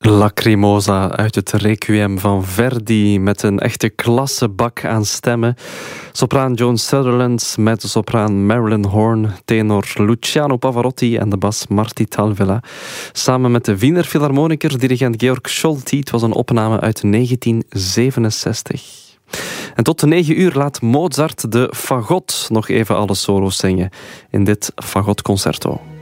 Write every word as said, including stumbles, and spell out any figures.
Lacrimosa uit het Requiem van Verdi met een echte klassebak aan stemmen. Sopraan Joan Sutherland, mezzosopraan Marilyn Horne, tenor Luciano Pavarotti en de bas Marti Talvela. Samen met de Wiener Philharmoniker, dirigent Georg Scholti. Het was een opname uit negentien zevenenzestig. En tot de negen uur laat Mozart de fagot nog even alle solo's zingen in dit fagotconcerto.